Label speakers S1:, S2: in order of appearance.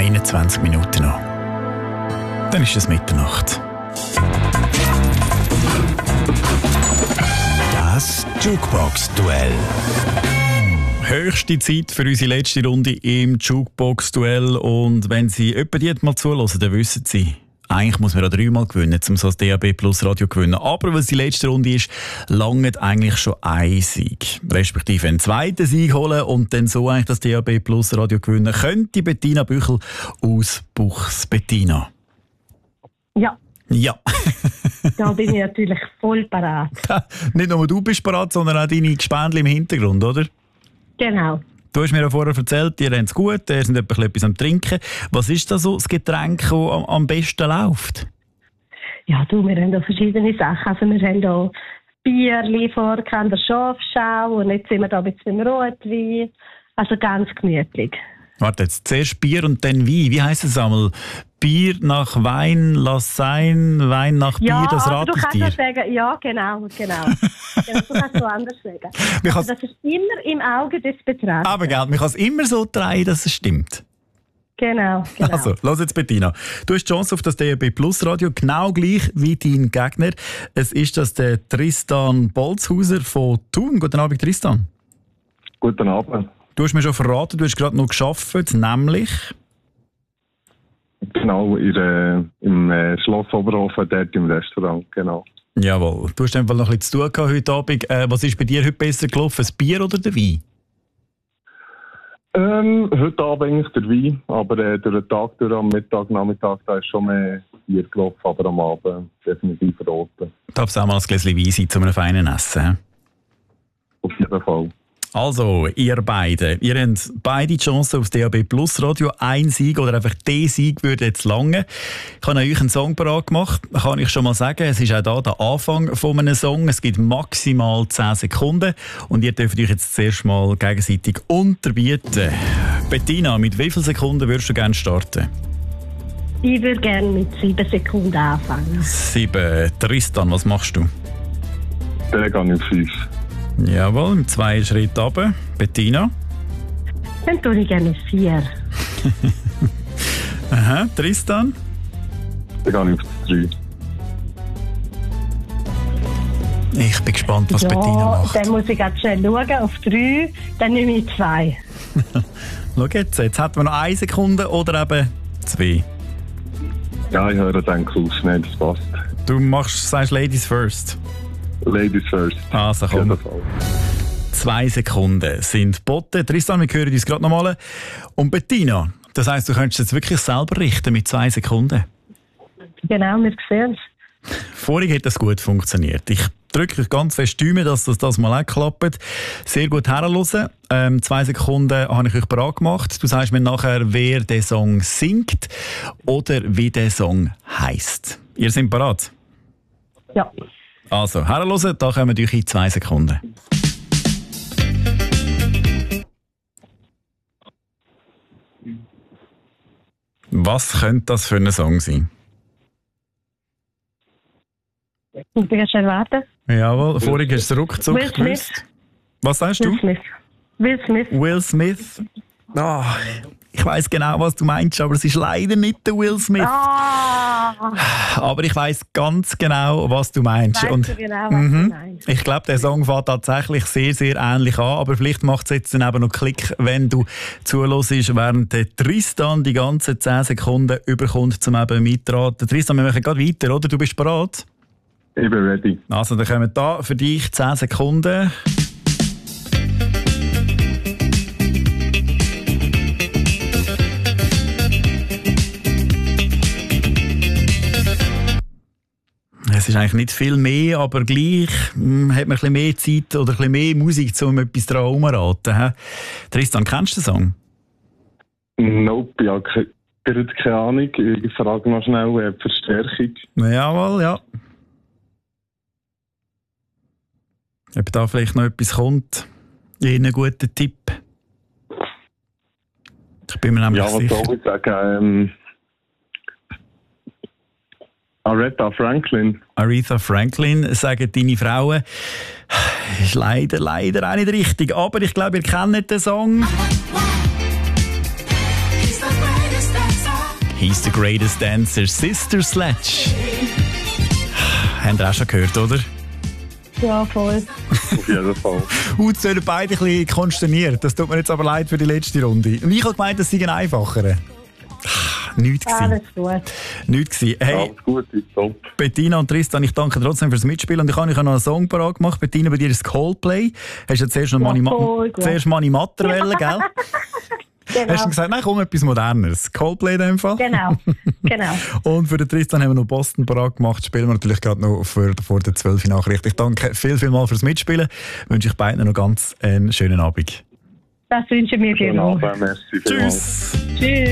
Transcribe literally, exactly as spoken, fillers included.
S1: einundzwanzig Minuten noch. Dann ist es Mitternacht. Das Jukebox-Duell. Höchste Zeit für unsere letzte Runde im Jukebox-Duell. Und wenn Sie jemanden jetzt mal zuhören, dann wissen Sie, eigentlich muss man ja dreimal gewinnen, um so das D A B Plus Radio zu gewinnen. Aber weil es die letzte Runde ist, langt eigentlich schon ein Sieg. Respektive einen zweiten Sieg holen und dann so eigentlich das D A B Plus Radio gewinnen. Könnte Bettina Büchel aus Buchs. Bettina?
S2: Ja.
S1: Ja.
S2: Da bin ich natürlich voll parat.
S1: Nicht nur du bist parat, sondern auch deine Gespendli im Hintergrund, oder?
S2: Genau.
S1: Du hast mir ja vorher erzählt, ihr habt es gut, ihr seid etwas am Trinken. Was ist da so das Getränk, das am, am besten läuft?
S2: Ja, du, wir haben da verschiedene Sachen. Also wir haben da Bierli vor, der Schafschau und jetzt sind wir da ein bisschen im Rotwein. Also ganz gemütlich.
S1: Warte, jetzt zuerst Bier und dann Wein. Wie heisst es einmal? Bier nach Wein, lass sein, Wein nach Bier,
S2: ja,
S1: das
S2: rate
S1: rate
S2: ich
S1: ich
S2: dir.
S1: dir.
S2: Sagen, ja, genau, genau. Ja, du kannst so anders sagen. Also das ist immer im Auge des Betrachters.
S1: Aber gell, man kann es immer so drehen, dass es stimmt.
S2: Genau, genau.
S1: Also, los jetzt Bettina. Du hast die Chance auf das D A B Plus Radio, genau gleich wie dein Gegner. Es ist das der Tristan Bolzhauser von Thun. Guten Abend, Tristan.
S3: Guten Abend.
S1: Du hast mir schon verraten, du hast gerade noch gearbeitet, nämlich...
S3: Genau, in, äh, im äh, Schloss Oberhofen, dort im Restaurant, genau.
S1: Jawohl. Du hast einfach noch ein bisschen zu tun gehabt heute Abend. Äh, was ist bei dir heute besser gelaufen, das Bier oder der Wein?
S3: Ähm, heute Abend eigentlich der Wein, aber äh, durch den Tag, durch am Mittag, Nachmittag, da ist schon mehr Bier gelaufen, aber am Abend definitiv roten.
S1: Darf es auch mal ein Gläschen Wein sein, zu einem feinen Essen?
S3: Auf jeden Fall.
S1: Also, ihr beide, ihr habt beide die Chance aufs D A B Plus Radio. Ein Sieg oder einfach der Sieg würde jetzt lange. Ich habe euch einen Song parat gemacht. Kann ich schon mal sagen, es ist auch da der Anfang von einem Song. Es gibt maximal zehn Sekunden und ihr dürft euch jetzt zuerst mal gegenseitig unterbieten. Bettina, mit wie vielen Sekunden würdest du gerne starten?
S2: Ich würde gerne mit sieben Sekunden anfangen.
S1: Sieben. Tristan, was machst du?
S3: Der gehe ich fünf.
S1: Jawohl, zwei Schritte runter. Bettina?
S2: Dann tue ich gerne vier.
S1: Aha, Tristan?
S3: Dann gehe ich auf drei.
S1: Ich bin gespannt, was
S2: ja,
S1: Bettina macht.
S2: Dann muss ich ganz schnell schauen. Auf drei, dann nehme ich zwei.
S1: Schau jetzt, jetzt hat man noch eine Sekunde oder eben zwei.
S3: Ja, ich höre den Klaus nicht, das passt.
S1: Du machst, sagst Ladies first.
S3: Ladies first.
S1: Also komm. Zwei Sekunden sind geboten. Tristan, wir hören uns gerade nochmal. Und Bettina, das heisst, du könntest jetzt wirklich selber richten mit zwei Sekunden.
S2: Genau, wir sehen es.
S1: Vorhin hat das gut funktioniert. Ich drücke euch ganz fest die Daumen, dass das, das mal auch klappt. Sehr gut herhören. Ähm, zwei Sekunden habe ich euch bereit gemacht. Du sagst mir nachher, wer den Song singt oder wie der Song heisst. Ihr seid bereit?
S2: Ja.
S1: Also, herhören, da kommen wir in zwei Sekunden. Was könnte das für ein Song sein?
S2: Ich bin schnell warten.
S1: Jawohl, vorhin hast du es ruckzuck
S2: Will Smith.
S1: gewusst. Was sagst du?
S2: Will Smith. Will Smith.
S1: Will Smith. Oh, ich weiss genau, was du meinst, aber es ist leider nicht der Will Smith.
S2: Ah.
S1: Aber ich weiss ganz genau, was du meinst.
S2: Weißt
S1: Und,
S2: du genau, was
S1: mhm,
S2: du meinst.
S1: Ich glaube, der Song fängt tatsächlich sehr, sehr ähnlich an, aber vielleicht macht es jetzt dann eben noch Klick, wenn du zuhörst, während der Tristan die ganzen zehn Sekunden überkommt, zum eben mitraten. Tristan, wir machen gerade weiter, oder? Du bist bereit?
S3: Ich bin ready.
S1: Also, dann kommen da für dich zehn Sekunden. Es ist eigentlich nicht viel mehr, aber gleich hm, hat man ein bisschen mehr Zeit oder ein bisschen mehr Musik, um etwas daran herumzuraten. Tristan, kennst du den Song?
S3: Nope, ja, gerade keine Ahnung. Ich frage noch schnell äh, die Verstärkung.
S1: Jawohl, ja. Ob da vielleicht noch etwas kommt, einen guten Tipp. Ich bin mir nämlich
S3: ja, was
S1: sicher.
S3: soll ich sagen? Ähm, Aretha Franklin.
S1: Aretha Franklin, sagen deine Frauen. Ist leider, leider auch nicht richtig. Aber ich glaube, ihr kennt den Song. He's the greatest dancer, Sister Sledge. Habt ihr auch schon gehört, oder?
S2: Ja, voll.
S3: Auf jeden Fall.
S1: Und sind beide ein bisschen konsterniert. Das tut mir jetzt aber leid für die letzte Runde. Und ich habe gemeint, das sei ein einfacher. Nichts gewesen.
S2: Alles gut.
S1: Nichts gewesen. Hey,
S3: Alles gut, ist top.
S1: Bettina und Tristan, ich danke trotzdem fürs Mitspielen. Und ich habe euch noch einen Song parat gemacht. Bettina, bei dir ist Coldplay. Hast du ja zuerst noch
S2: Ja,
S1: Mani,
S2: voll gut.
S1: zuerst Mani Matterwelle, gell?
S2: Genau.
S1: Hast du gesagt, nein, komm, etwas Modernes. Coldplay in dem Fall.
S2: Genau, genau.
S1: Und für den Tristan haben wir noch Boston parat gemacht. Spielen wir natürlich gerade noch für, vor der zwölf Nachricht. Ich danke viel, viel mal fürs Mitspielen. Wünsche ich beiden noch ganz einen schönen Abend.
S2: Das wünschen wir dir
S3: Schönen
S2: noch.
S3: Abend, merci vielmals.
S1: Tschüss!
S2: Tschüss.